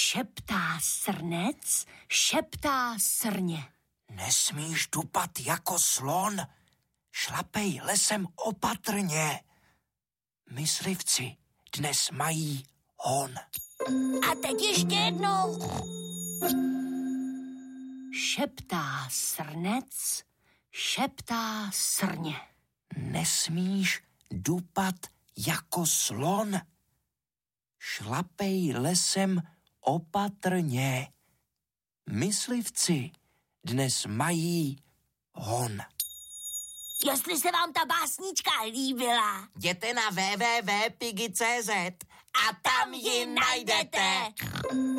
Šeptá srnec, šeptá srně. Nesmíš dupat jako slon, šlapej lesem opatrně. Myslivci dnes mají hon. A teď ještě jednou. Šeptá srnec, šeptá srně. Nesmíš dupat jako slon, šlapej lesem opatrně. Myslivci dnes mají hon. Jestli se vám ta básnička líbila, jděte na www.pigi.cz a tam ji najdete.